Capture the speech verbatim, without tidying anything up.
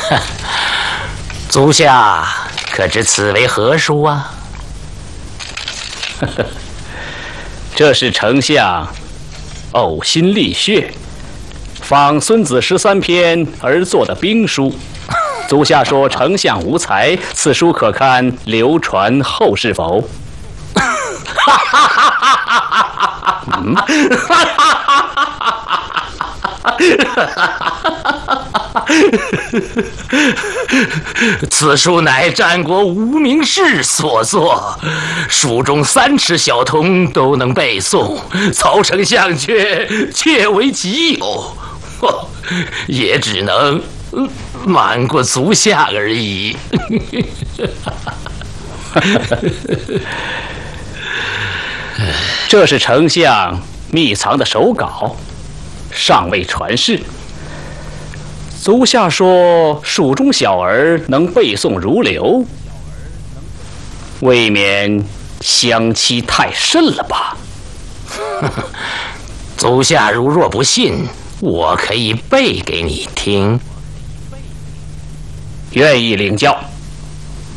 足下可知此为何书啊？ 这是丞相呕心沥血，仿《孙子十三篇》而作的兵书。足下说丞相无才，此书可堪流传后世否？嗯， 此书乃战国无名氏所作，书中三尺小童都能背诵，曹丞相却却为己有，也只能瞒过足下而已。 这是丞相秘藏的手稿，尚未传世。足下说蜀中小儿能背诵如流，未免相欺太甚了吧？ 足下如若不信，我可以背给你听。 愿意领教。